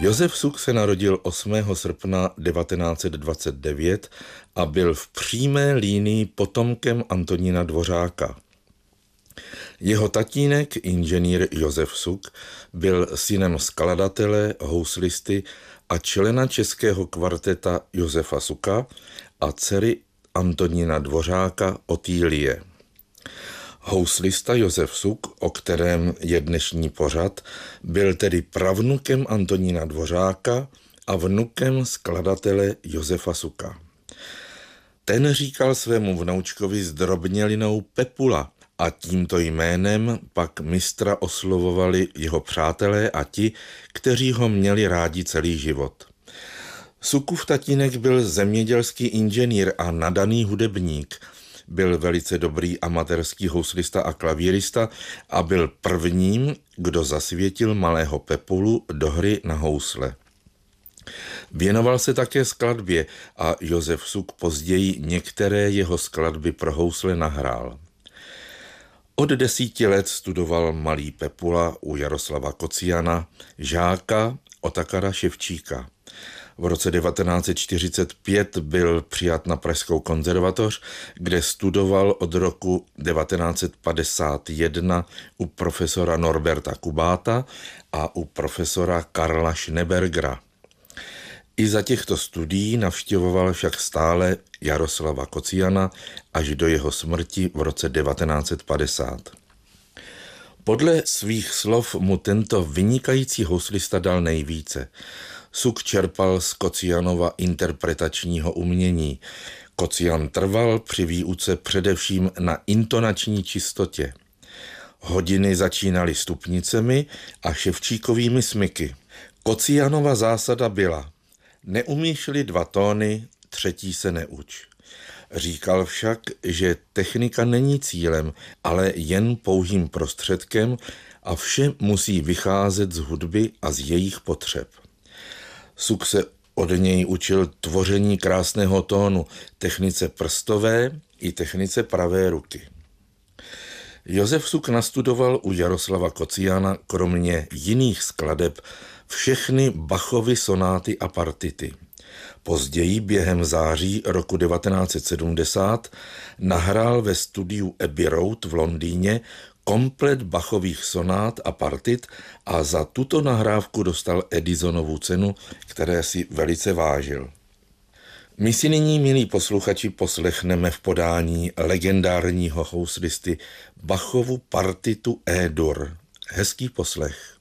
Josef Suk se narodil 8. srpna 1929 a byl v přímé línii potomkem Antonína Dvořáka. Jeho tatínek, inženýr Josef Suk, byl synem skladatele, houslisty a člena českého kvarteta Josefa Suka a dcery Antonína Dvořáka Otýlie. Houslista Josef Suk, o kterém je dnešní pořad, byl tedy pravnukem Antonína Dvořáka a vnukem skladatele Josefa Suka. Ten říkal svému vnoučkovi zdrobnělinou Pepula a tímto jménem pak mistra oslovovali jeho přátelé a ti, kteří ho měli rádi celý život. Sukův tatínek byl zemědělský inženýr a nadaný hudebník. Byl velice dobrý amatérský houslista a klavírista a byl prvním, kdo zasvětil malého Pepulu do hry na housle. Věnoval se také skladbě a Josef Suk později některé jeho skladby pro housle nahrál. Od 10 let studoval malý Pepula u Jaroslava Kociana, žáka Otakara Ševčíka. V roce 1945 byl přijat na Pražskou konzervatoř, kde studoval od roku 1951 u profesora Norberta Kubáta a u profesora Karla Schnebergera. I za těchto studií navštěvoval však stále Jaroslava Kociana až do jeho smrti v roce 1950. Podle svých slov mu tento vynikající houslista dal nejvíce. Suk čerpal z Kocianova interpretačního umění. Kocian trval při výuce především na intonační čistotě. Hodiny začínaly stupnicemi a Ševčíkovými smyky. Kocianova zásada byla: neumíš-li 2 tóny, 3. se neuč. Říkal však, že technika není cílem, ale jen pouhým prostředkem a vše musí vycházet z hudby a z jejich potřeb. Suk se od něj učil tvoření krásného tónu, technice prstové i technice pravé ruky. Josef Suk nastudoval u Jaroslava Kociana kromě jiných skladeb všechny Bachovy sonáty a partity. Později během září roku 1970 nahrál ve studiu Abbey Road v Londýně komplet Bachových sonát a partit a za tuto nahrávku dostal Edisonovu cenu, které si velice vážil. My si nyní, milí posluchači, poslechneme v podání legendárního houslisty Bachovu partitu E-dur. Hezký poslech.